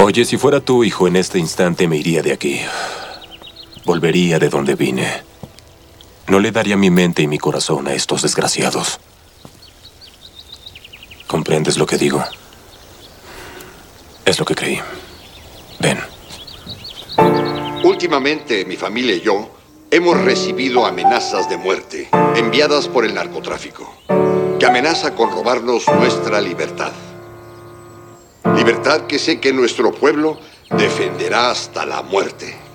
Oye, si fuera tu hijo en este instante me iría de aquí. Volvería de donde vine. No le daría mi mente y mi corazón a estos desgraciados. ¿Comprendes lo que digo? Es lo que creí. Ven. Últimamente, mi familia y yo hemos recibido amenazas de muerte enviadas por el narcotráfico, que amenaza con robarnos nuestra libertad. Libertad que sé que nuestro pueblo defenderá hasta la muerte.